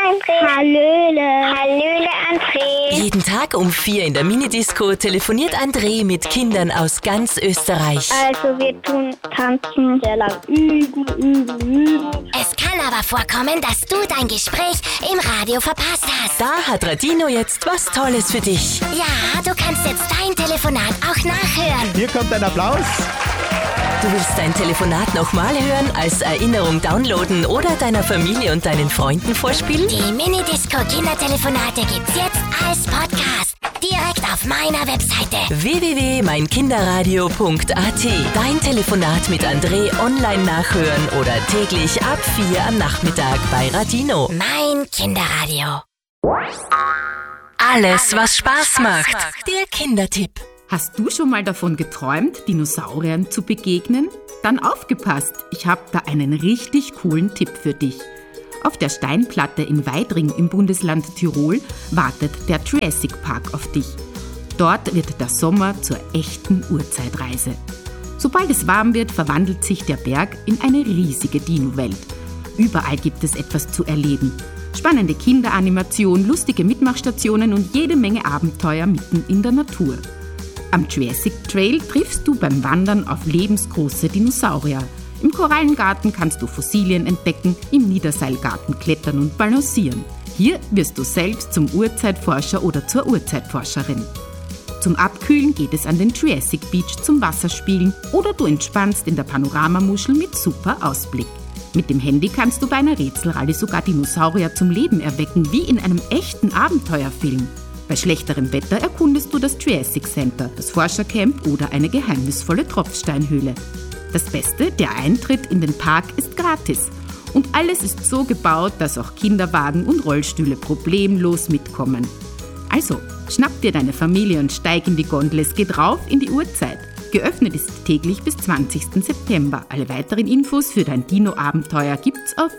André. Hallöle. Hallöle, André. Jeden Tag um 4 in der Minidisco telefoniert André mit Kindern aus ganz Österreich. Also wir tun tanzen, sehr lang üben. Es kann aber vorkommen, dass du dein Gespräch im Radio verpasst hast. Da hat Radino jetzt was Tolles für dich. Ja, du kannst jetzt dein Telefonat auch nachhören. Hier kommt ein Applaus. Du willst dein Telefonat nochmal hören, als Erinnerung downloaden oder deiner Familie und deinen Freunden vorspielen? Die Minidisco-Kindertelefonate gibt's jetzt als Podcast. Direkt auf meiner Webseite. www.meinkinderradio.at. Dein Telefonat mit André online nachhören oder täglich ab 4 am Nachmittag bei Radino. Mein Kinderradio. Alles, was Spaß macht. Der Kindertipp. Hast du schon mal davon geträumt, Dinosauriern zu begegnen? Dann aufgepasst, ich habe da einen richtig coolen Tipp für dich. Auf der Steinplatte in Weidring im Bundesland Tirol wartet der Jurassic Park auf dich. Dort wird der Sommer zur echten Urzeitreise. Sobald es warm wird, verwandelt sich der Berg in eine riesige Dino-Welt. Überall gibt es etwas zu erleben. Spannende Kinderanimation, lustige Mitmachstationen und jede Menge Abenteuer mitten in der Natur. Am Jurassic Trail triffst du beim Wandern auf lebensgroße Dinosaurier. Im Korallengarten kannst du Fossilien entdecken, im Niederseilgarten klettern und balancieren. Hier wirst du selbst zum Urzeitforscher oder zur Urzeitforscherin. Zum Abkühlen geht es an den Jurassic Beach zum Wasserspielen oder du entspannst in der Panoramamuschel mit super Ausblick. Mit dem Handy kannst du bei einer Rätselrallye sogar Dinosaurier zum Leben erwecken, wie in einem echten Abenteuerfilm. Bei schlechterem Wetter erkundest du das Jurassic Center, das Forschercamp oder eine geheimnisvolle Tropfsteinhöhle. Das Beste, der Eintritt in den Park ist gratis. Und alles ist so gebaut, dass auch Kinderwagen und Rollstühle problemlos mitkommen. Also, schnapp dir deine Familie und steig in die Gondel, es geht rauf in die Urzeit. Geöffnet ist täglich bis 20. September. Alle weiteren Infos für dein Dino-Abenteuer gibt's auf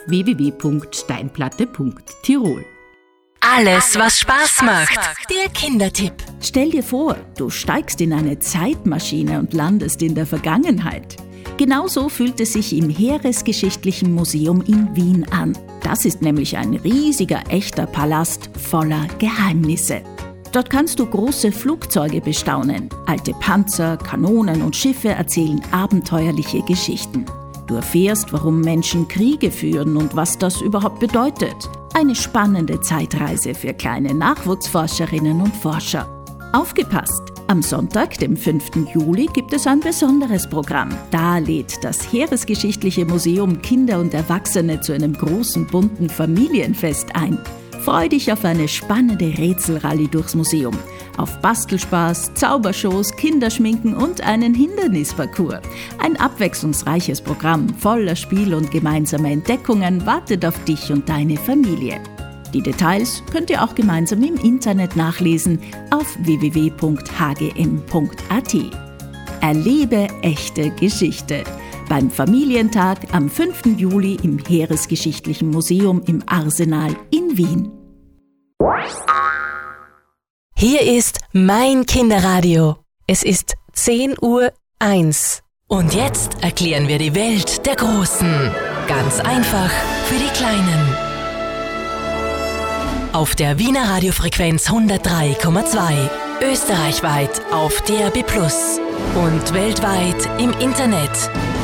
www.steinplatte.tirol. Alles, was Spaß macht. Der Kindertipp. Stell dir vor, du steigst in eine Zeitmaschine und landest in der Vergangenheit. Genauso fühlt es sich im Heeresgeschichtlichen Museum in Wien an. Das ist nämlich ein riesiger, echter Palast voller Geheimnisse. Dort kannst du große Flugzeuge bestaunen. Alte Panzer, Kanonen und Schiffe erzählen abenteuerliche Geschichten. Du erfährst, warum Menschen Kriege führen und was das überhaupt bedeutet. Eine spannende Zeitreise für kleine Nachwuchsforscherinnen und Forscher. Aufgepasst! Am Sonntag, dem 5. Juli, gibt es ein besonderes Programm. Da lädt das Heeresgeschichtliche Museum Kinder und Erwachsene zu einem großen, bunten Familienfest ein. Freu dich auf eine spannende Rätselrallye durchs Museum, auf Bastelspaß, Zaubershows, Kinderschminken und einen Hindernisparcours. Ein abwechslungsreiches Programm voller Spiel und gemeinsamer Entdeckungen wartet auf dich und deine Familie. Die Details könnt ihr auch gemeinsam im Internet nachlesen auf www.hgm.at. Erlebe echte Geschichte. Beim Familientag am 5. Juli im Heeresgeschichtlichen Museum im Arsenal in Wien. Hier ist mein Kinderradio. Es ist 10:01 Uhr. Und jetzt erklären wir die Welt der Großen. Ganz einfach für die Kleinen. Auf der Wiener Radiofrequenz 103,2. Österreichweit auf DAB+ und weltweit im Internet.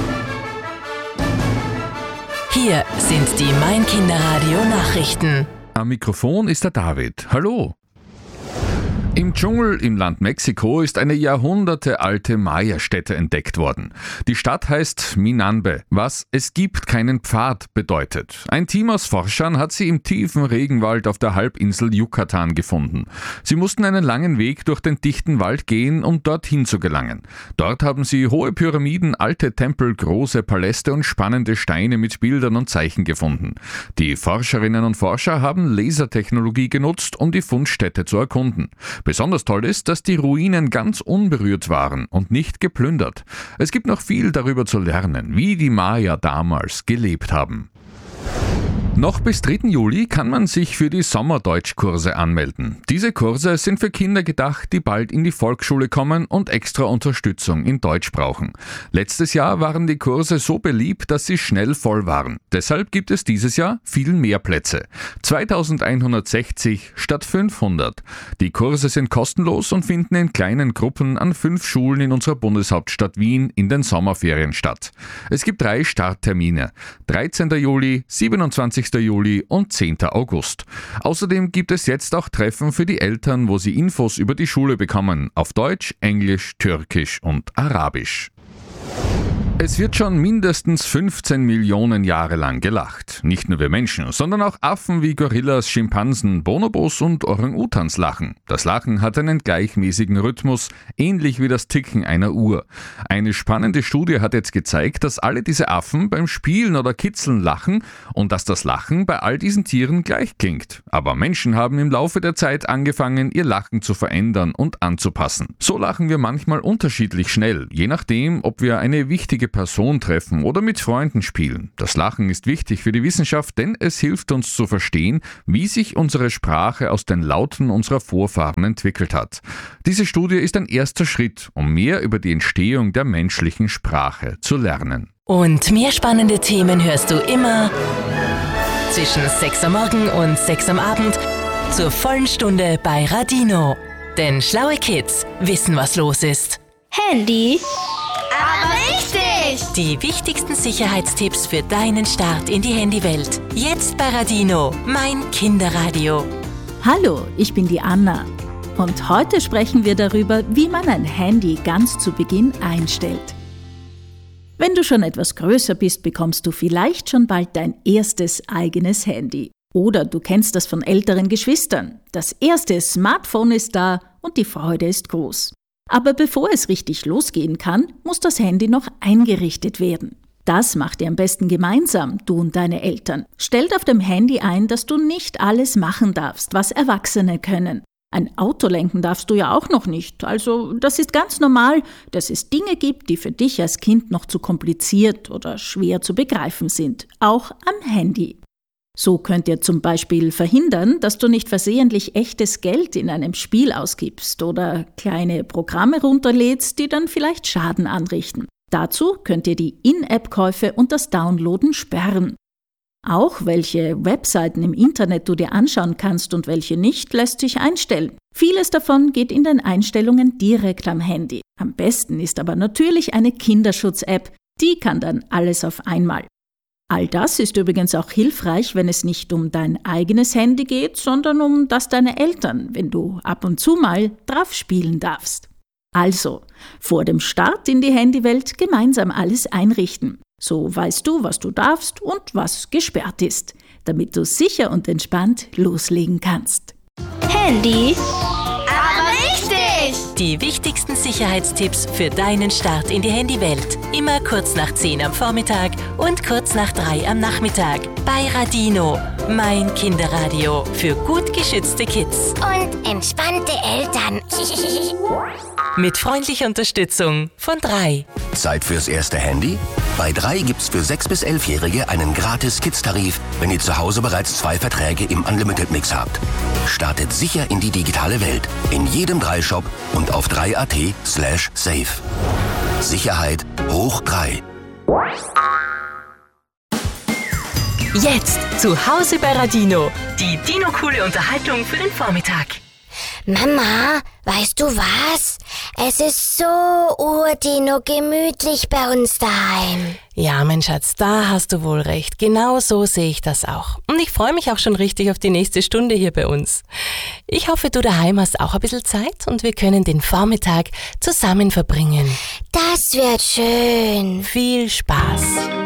Hier sind die Mein Kinderradio Nachrichten. Am Mikrofon ist der David. Hallo. Im Dschungel im Land Mexiko ist eine jahrhundertealte Maya-Stätte entdeckt worden. Die Stadt heißt Minambe, was "es gibt keinen Pfad" bedeutet. Ein Team aus Forschern hat sie im tiefen Regenwald auf der Halbinsel Yucatan gefunden. Sie mussten einen langen Weg durch den dichten Wald gehen, um dorthin zu gelangen. Dort haben sie hohe Pyramiden, alte Tempel, große Paläste und spannende Steine mit Bildern und Zeichen gefunden. Die Forscherinnen und Forscher haben Lasertechnologie genutzt, um die Fundstätte zu erkunden. Besonders toll ist, dass die Ruinen ganz unberührt waren und nicht geplündert. Es gibt noch viel darüber zu lernen, wie die Maya damals gelebt haben. Noch bis 3. Juli kann man sich für die Sommerdeutschkurse anmelden. Diese Kurse sind für Kinder gedacht, die bald in die Volksschule kommen und extra Unterstützung in Deutsch brauchen. Letztes Jahr waren die Kurse so beliebt, dass sie schnell voll waren. Deshalb gibt es dieses Jahr viel mehr Plätze. 2160 statt 500. Die Kurse sind kostenlos und finden in kleinen Gruppen an 5 Schulen in unserer Bundeshauptstadt Wien in den Sommerferien statt. Es gibt 3 Starttermine: 13. Juli, 27. Juli und 10. August. Außerdem gibt es jetzt auch Treffen für die Eltern, wo sie Infos über die Schule bekommen, auf Deutsch, Englisch, Türkisch und Arabisch. Es wird schon mindestens 15 Millionen Jahre lang gelacht. Nicht nur wir Menschen, sondern auch Affen wie Gorillas, Schimpansen, Bonobos und Orang-Utans lachen. Das Lachen hat einen gleichmäßigen Rhythmus, ähnlich wie das Ticken einer Uhr. Eine spannende Studie hat jetzt gezeigt, dass alle diese Affen beim Spielen oder Kitzeln lachen und dass das Lachen bei all diesen Tieren gleich klingt. Aber Menschen haben im Laufe der Zeit angefangen, ihr Lachen zu verändern und anzupassen. So lachen wir manchmal unterschiedlich schnell, je nachdem, ob wir eine wichtige Person treffen oder mit Freunden spielen. Das Lachen ist wichtig für die Wissenschaft, denn es hilft uns zu verstehen, wie sich unsere Sprache aus den Lauten unserer Vorfahren entwickelt hat. Diese Studie ist ein erster Schritt, um mehr über die Entstehung der menschlichen Sprache zu lernen. Und mehr spannende Themen hörst du immer zwischen 6 am Morgen und 6 am Abend zur vollen Stunde bei Radino. Denn schlaue Kids wissen, was los ist. Handy. Aber richtig! Die wichtigsten Sicherheitstipps für deinen Start in die Handywelt. Jetzt bei Radino, mein Kinderradio. Hallo, ich bin die Anna. Und heute sprechen wir darüber, wie man ein Handy ganz zu Beginn einstellt. Wenn du schon etwas größer bist, bekommst du vielleicht schon bald dein erstes eigenes Handy. Oder du kennst das von älteren Geschwistern. Das erste Smartphone ist da und die Freude ist groß. Aber bevor es richtig losgehen kann, muss das Handy noch eingerichtet werden. Das macht ihr am besten gemeinsam, du und deine Eltern. Stellt auf dem Handy ein, dass du nicht alles machen darfst, was Erwachsene können. Ein Auto lenken darfst du ja auch noch nicht. Also das ist ganz normal, dass es Dinge gibt, die für dich als Kind noch zu kompliziert oder schwer zu begreifen sind. Auch am Handy. So könnt ihr zum Beispiel verhindern, dass du nicht versehentlich echtes Geld in einem Spiel ausgibst oder kleine Programme runterlädst, die dann vielleicht Schaden anrichten. Dazu könnt ihr die In-App-Käufe und das Downloaden sperren. Auch welche Webseiten im Internet du dir anschauen kannst und welche nicht, lässt sich einstellen. Vieles davon geht in den Einstellungen direkt am Handy. Am besten ist aber natürlich eine Kinderschutz-App, die kann dann alles auf einmal. All das ist übrigens auch hilfreich, wenn es nicht um dein eigenes Handy geht, sondern um das deiner Eltern, wenn du ab und zu mal drauf spielen darfst. Also, vor dem Start in die Handywelt gemeinsam alles einrichten. So weißt du, was du darfst und was gesperrt ist, damit du sicher und entspannt loslegen kannst. Handy. Aber richtig! Die wichtigsten Sicherheitstipps für deinen Start in die Handywelt. Immer kurz nach 10 am Vormittag und kurz nach 3 am Nachmittag. Bei Radino, mein Kinderradio für gut geschützte Kids. Und entspannte Eltern. Mit freundlicher Unterstützung von 3. Zeit fürs erste Handy? Bei 3 gibt's für 6- bis 11-Jährige einen gratis Kids-Tarif, wenn ihr zu Hause bereits 2 Verträge im Unlimited-Mix habt. Startet sicher in die digitale Welt. In jedem 3-Shop und auf 3.at/safe. Sicherheit hoch 3. Jetzt zu Hause bei Radino. Die Dino-coole Unterhaltung für den Vormittag. Mama, weißt du was? Es ist so urdino gemütlich bei uns daheim. Ja, mein Schatz, da hast du wohl recht. Genau so sehe ich das auch. Und ich freue mich auch schon richtig auf die nächste Stunde hier bei uns. Ich hoffe, du daheim hast auch ein bisschen Zeit und wir können den Vormittag zusammen verbringen. Das wird schön. Viel Spaß.